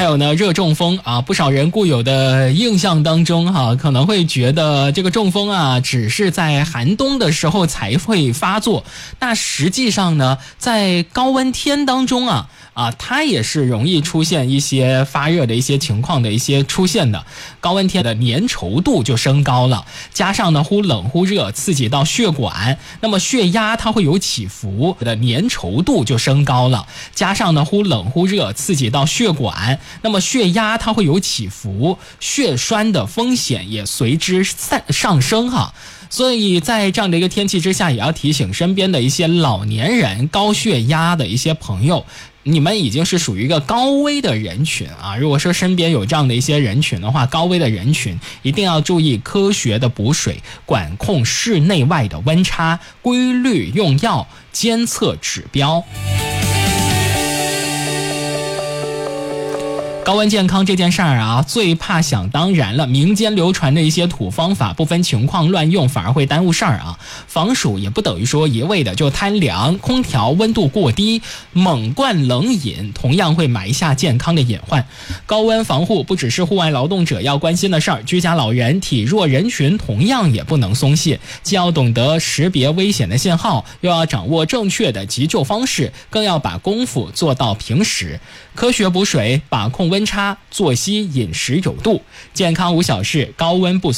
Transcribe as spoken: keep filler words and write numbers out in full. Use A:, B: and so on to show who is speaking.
A: 还有呢，热中风啊，不少人固有的印象当中哈、啊，可能会觉得这个中风啊，只是在寒冬的时候才会发作。那实际上呢，在高温天当中啊。啊，它也是容易出现一些发热的一些情况的一些出现的，高温天的粘稠度就升高了，加上呢忽冷忽热，刺激到血管，那么血压它会有起伏的，粘稠度就升高了，加上呢忽冷忽热，刺激到血管，那么血压它会有起伏，血栓的风险也随之上升哈。所以在这样的一个天气之下，也要提醒身边的一些老年人、高血压的一些朋友，你们已经是属于一个高危的人群啊！如果说身边有这样的一些人群的话，高危的人群一定要注意科学的补水，管控室内外的温差，规律用药，监测指标。高温健康这件事儿啊，最怕想当然了。民间流传的一些土方法，不分情况乱用，反而会耽误事儿啊。防暑也不等于说一味的就贪凉，空调温度过低，猛灌冷饮，同样会埋下健康的隐患。高温防护不只是户外劳动者要关心的事儿，居家老人、体弱人群同样也不能松懈。既要懂得识别危险的信号，又要掌握正确的急救方式，更要把功夫做到平时。科学补水，把控温差，作息饮食有度，健康无小事，高温不